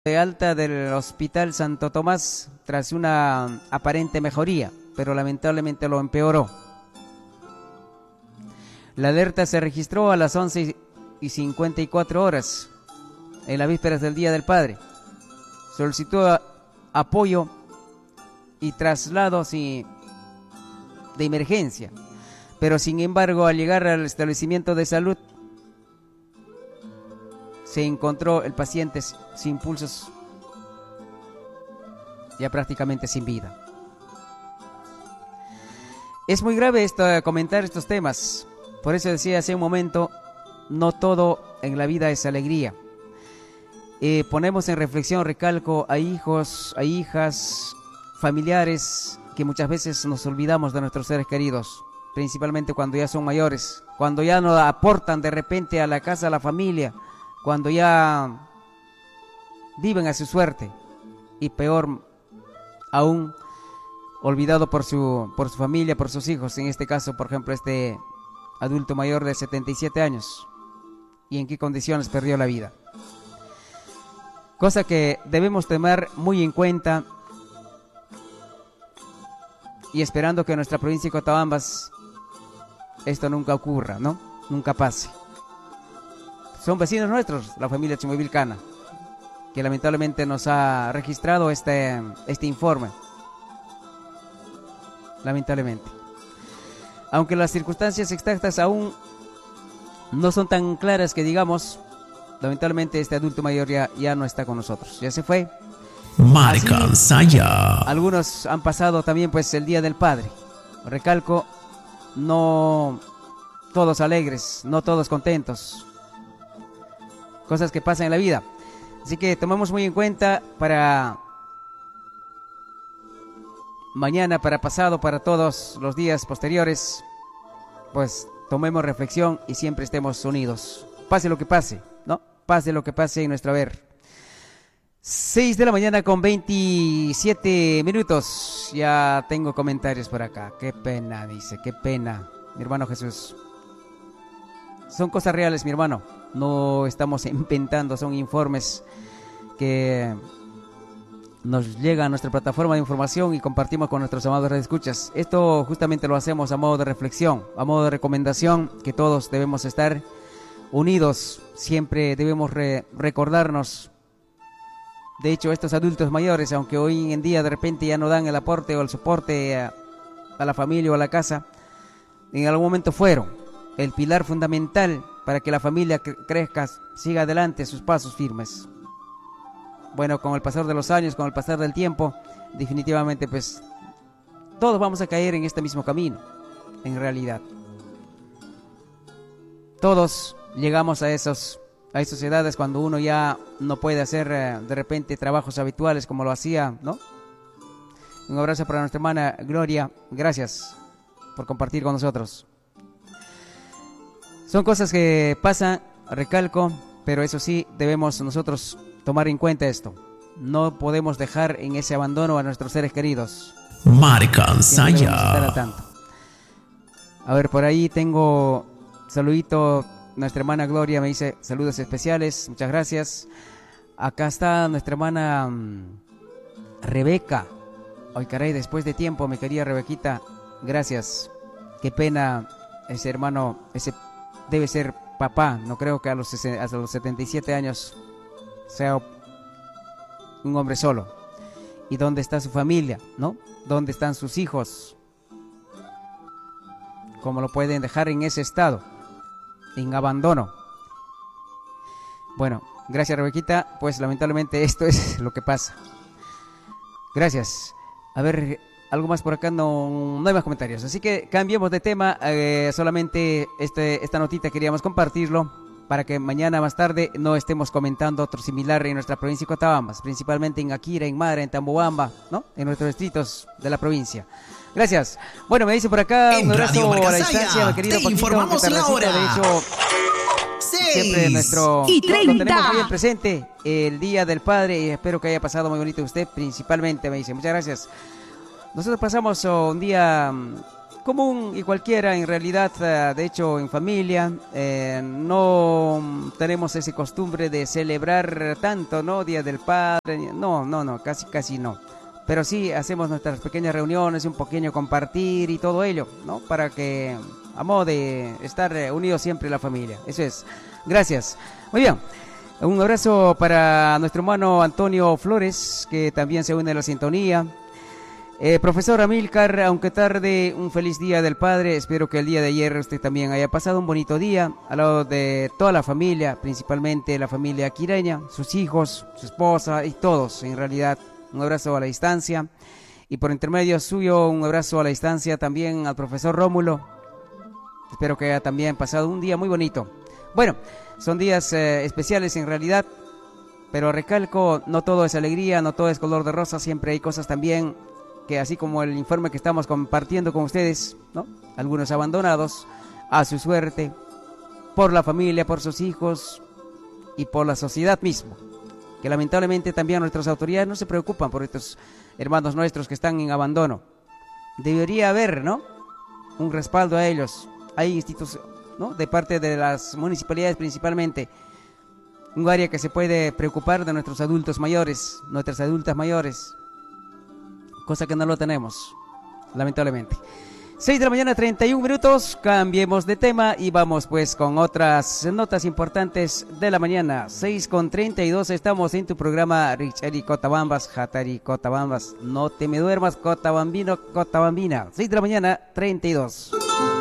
de alta del Hospital Santo Tomás tras una aparente mejoría, pero lamentablemente lo empeoró. La alerta se registró a las 11:54 en las vísperas del Día del Padre. Solicitó apoyo y traslados de emergencia, pero sin embargo al llegar al establecimiento de salud se encontró el paciente sin pulsos, ya prácticamente sin vida. Es muy grave esto, comentar estos temas. Por eso decía hace un momento, no todo en la vida es alegría. Ponemos en reflexión, recalco, a hijos, a hijas, familiares, que muchas veces nos olvidamos de nuestros seres queridos, principalmente cuando ya son mayores, cuando ya no aportan de repente a la casa, a la familia, cuando ya viven a su suerte, y peor aún, olvidado por su familia, por sus hijos. En este caso, por ejemplo, este adulto mayor de 77 años, y en qué condiciones perdió la vida. Cosa que debemos tomar muy en cuenta, y esperando que en nuestra provincia de Cotabambas esto nunca ocurra, ¿no? Nunca pase. Son vecinos nuestros, la familia Chimovilcana, que lamentablemente nos ha registrado este informe. Lamentablemente. Aunque las circunstancias exactas aún no son tan claras que digamos, lamentablemente este adulto mayor ya no está con nosotros, ya se fue. Marca Saya. Algunos han pasado también pues el Día del Padre. Recalco, no todos alegres, no todos contentos. Cosas que pasan en la vida. Así que tomamos muy en cuenta para mañana, para pasado, para todos los días posteriores, pues tomemos reflexión y siempre estemos unidos. Pase lo que pase, ¿no? Pase lo que pase en nuestro haber. 6 de la mañana con 27 minutos. Ya tengo comentarios por acá. Qué pena, dice, qué pena. Mi hermano Jesús. Son cosas reales, mi hermano. No estamos inventando, son informes que nos llegan a nuestra plataforma de información y compartimos con nuestros amados radioescuchas. Esto justamente lo hacemos a modo de reflexión, a modo de recomendación, que todos debemos estar unidos. Siempre debemos recordarnos. De hecho, estos adultos mayores, aunque hoy en día de repente ya no dan el aporte o el soporte a la familia o a la casa, en algún momento fueron el pilar fundamental para que la familia crezca, siga adelante sus pasos firmes. Bueno, con el pasar de los años, con el pasar del tiempo, definitivamente pues todos vamos a caer en este mismo camino, en realidad. Todos llegamos a esas edades cuando uno ya no puede hacer de repente trabajos habituales como lo hacía, ¿no? Un abrazo para nuestra hermana Gloria, gracias por compartir con nosotros. Son cosas que pasan, recalco, pero eso sí, debemos nosotros tomar en cuenta esto. No podemos dejar en ese abandono a nuestros seres queridos. Marca Saya. A ver, por ahí tengo saludito. Nuestra hermana Gloria me dice saludos especiales, muchas gracias. Acá está nuestra hermana Rebeca. Ay, caray, después de tiempo, mi querida Rebequita, gracias. Qué pena, ese hermano, ese debe ser papá. No creo que hasta los 77 años sea un hombre solo. ¿Y dónde está su familia, no? ¿Dónde están sus hijos? ¿Cómo lo pueden dejar en ese estado? En abandono. Bueno, gracias Rebequita, pues lamentablemente esto es lo que pasa. Gracias. A ver, algo más por acá, no hay más comentarios, así que cambiemos de tema. Solamente esta notita queríamos compartirlo para que mañana más tarde no estemos comentando otro similar en nuestra provincia de Cotabambas, principalmente en Akira, en Madre, en Tambobamba, ¿no? En nuestros distritos de la provincia. Gracias. Bueno, me dice por acá un abrazo a la distancia, mi querido Paquito, informamos la hora. De hecho, siempre nuestro lo tenemos muy bien presente el Día del Padre, y espero que haya pasado muy bonito usted, principalmente, me dice. Muchas gracias. Nosotros pasamos un día común y cualquiera en realidad, de hecho en familia, no tenemos esa costumbre de celebrar tanto, ¿no? Día del Padre, no, casi no. Pero sí hacemos nuestras pequeñas reuniones, un pequeño compartir y todo ello, ¿no? Para que, a modo de estar unidos siempre la familia. Eso es. Gracias. Muy bien. Un abrazo para nuestro hermano Antonio Flores, que también se une a la sintonía. Profesor Amílcar, aunque tarde, un feliz Día del Padre. Espero que el día de ayer usted también haya pasado un bonito día al lado de toda la familia, principalmente la familia quireña, sus hijos, su esposa y todos, en realidad. Un abrazo a la distancia. Y por intermedio suyo, un abrazo a la distancia también al profesor Rómulo. Espero que haya también pasado un día muy bonito. Bueno, son días especiales en realidad, pero recalco, no todo es alegría, no todo es color de rosa, siempre hay cosas también que, así como el informe que estamos compartiendo con ustedes, ¿no? Algunos abandonados a su suerte, por la familia, por sus hijos y por la sociedad misma, que lamentablemente también nuestras autoridades no se preocupan por estos hermanos nuestros que están en abandono. Debería haber, ¿no?, un respaldo a ellos. Hay instituciones, ¿no?, de parte de las municipalidades principalmente, un área que se puede preocupar de nuestros adultos mayores, nuestras adultas mayores, cosa que no lo tenemos, lamentablemente. 6 de la mañana, 31 minutos, cambiemos de tema y vamos pues con otras notas importantes de la mañana. 6:32, estamos en tu programa Richari Cotabambas, Hatari Cotabambas. No te me duermas, Cotabambino, Cotabambina. 6 de la mañana, 32.